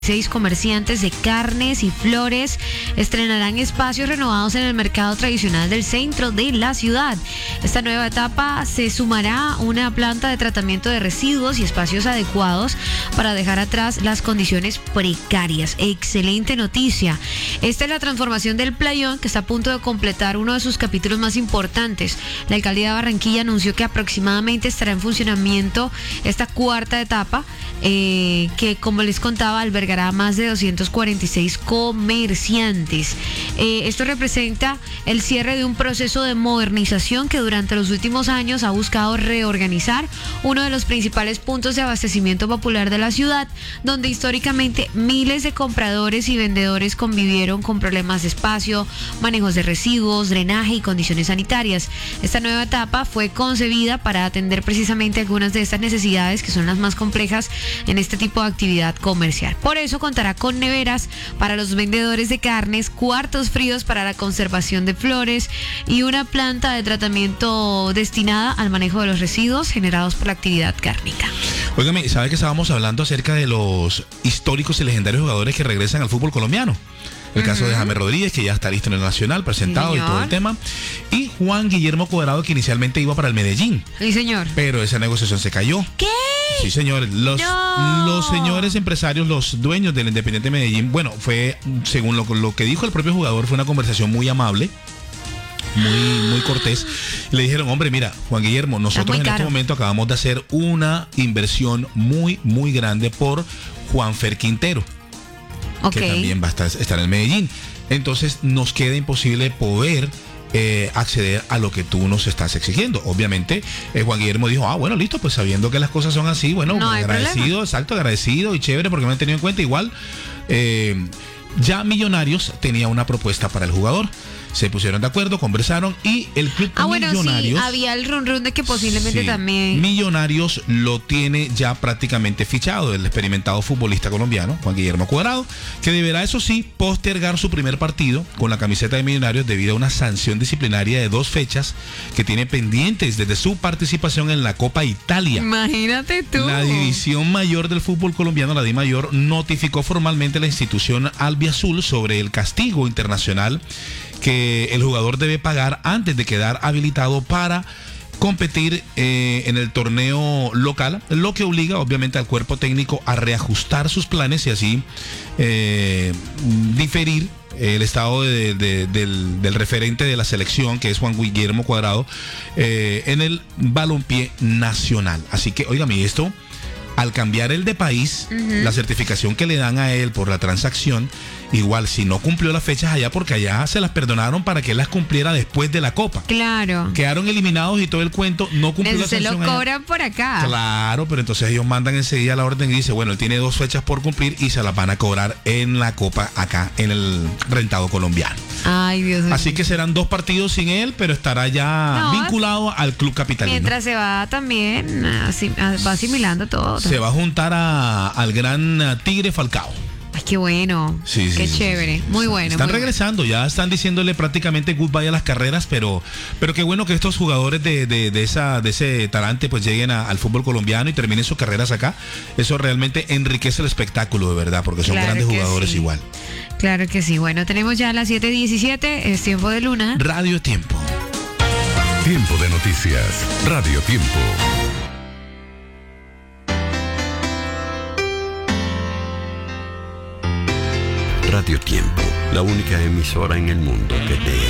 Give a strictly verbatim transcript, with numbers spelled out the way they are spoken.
Seis comerciantes de carnes y flores estrenarán espacios renovados en el mercado tradicional del centro de la ciudad. Esta nueva etapa se sumará una planta de tratamiento de residuos y espacios adecuados para dejar atrás las condiciones precarias. Excelente noticia. Esta es la transformación del Playón, que está a punto de completar uno de sus capítulos más importantes. La alcaldía de Barranquilla anunció que aproximadamente estará en funcionamiento esta cuarta etapa, eh, que como les contaba albergará a más de doscientos cuarenta y seis comerciantes. Eh, esto representa el cierre de un proceso de modernización que durante los últimos años ha buscado reorganizar uno de los principales puntos de abastecimiento popular de la ciudad, donde históricamente miles de compradores y vendedores convivieron con problemas de espacio, manejos de residuos, drenaje y condiciones sanitarias. Esta nueva etapa fue concebida para atender precisamente algunas de estas necesidades, que son las más complejas en este tipo de actividad comercial. Por eso contará con neveras para los vendedores de carnes, cuartos fríos para la conservación de flores y una planta de tratamiento destinada al manejo de los residuos generados por la actividad cárnica. Óigame, ¿sabe que estábamos hablando acerca de los históricos y legendarios jugadores que regresan al fútbol colombiano? El uh-huh. caso de James Rodríguez, que ya está listo en el Nacional, presentado, sí, y todo el tema. Y Juan Guillermo Cuadrado, que inicialmente iba para el Medellín. Sí, señor. Pero esa negociación se cayó. ¿Qué? Sí, señores. Los, no. los señores empresarios, los dueños del Independiente Medellín, bueno, fue, según lo, lo que dijo el propio jugador, fue una conversación muy amable, muy, muy cortés. Le dijeron, hombre, mira, Juan Guillermo, nosotros en este momento acabamos de hacer una inversión muy, muy grande por Juanfer Quintero. Okay. Que también va a estar, estar en Medellín. Entonces nos queda imposible poder eh, acceder a lo que tú nos estás exigiendo. Obviamente eh, Juan Guillermo dijo, ah, bueno, listo, pues sabiendo que las cosas son así, bueno, no agradecido, problema. exacto, agradecido y chévere porque me han tenido en cuenta. Igual eh, ya Millonarios tenía una propuesta para el jugador. Se pusieron de acuerdo, conversaron y el club ah, bueno, Millonarios... sí, había el run run de que posiblemente sí, también... Millonarios lo tiene ya prácticamente fichado, el experimentado futbolista colombiano, Juan Guillermo Cuadrado, que deberá, eso sí, postergar su primer partido con la camiseta de Millonarios debido a una sanción disciplinaria de dos fechas que tiene pendientes desde su participación en la Copa Italia. Imagínate tú. La división mayor del fútbol colombiano, la DIMAYOR, notificó formalmente a la institución albiazul sobre el castigo internacional que el jugador debe pagar antes de quedar habilitado para competir eh, en el torneo local, lo que obliga obviamente al cuerpo técnico a reajustar sus planes y así eh, diferir el estado de, de, del, del referente de la selección, que es Juan Guillermo Cuadrado, eh, en el balompié nacional. Así que, óigame, esto, al cambiar el de país, uh-huh. la certificación que le dan a él por la transacción, igual si no cumplió las fechas allá, porque allá se las perdonaron para que él las cumpliera después de la Copa. Claro. Quedaron eliminados y todo el cuento, no cumplió la sanción. Se lo cobran allá por acá. Claro, pero entonces ellos mandan enseguida la orden y dice, bueno, él tiene dos fechas por cumplir y se las van a cobrar en la Copa acá, en el rentado colombiano. Ay, Dios mío. Así que serán dos partidos sin él, pero estará ya no, vinculado al club capitalino. Mientras se va también, asim, va asimilando todo. Se va a juntar a, al gran Tigre Falcao. Ay, qué bueno, sí, sí, qué sí, chévere, sí, sí. muy bueno. Están muy regresando, bueno. Ya están diciéndole prácticamente goodbye a las carreras, pero pero qué bueno que estos jugadores de, de, de, esa, de ese talante pues lleguen a, al fútbol colombiano y terminen sus carreras acá. Eso realmente enriquece el espectáculo, de verdad, porque son claro grandes jugadores sí. igual. Claro que sí. Bueno, tenemos ya las siete diecisiete, es tiempo de Luna. Radio Tiempo. Tiempo de noticias, Radio Tiempo. Radio Tiempo, la única emisora en el mundo que te